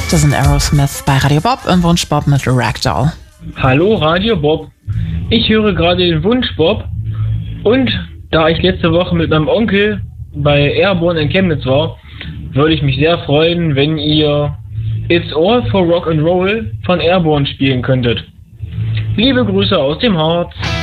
Das sind Aerosmith bei Radio Bob im Wunsch Bob mit Ragdoll. Hallo Radio Bob, ich höre gerade den Wunsch Bob und da ich letzte Woche mit meinem Onkel bei Airborne in Chemnitz war, würde ich mich sehr freuen, wenn ihr It's All for Rock and Roll von Airborne spielen könntet. Liebe Grüße aus dem Harz.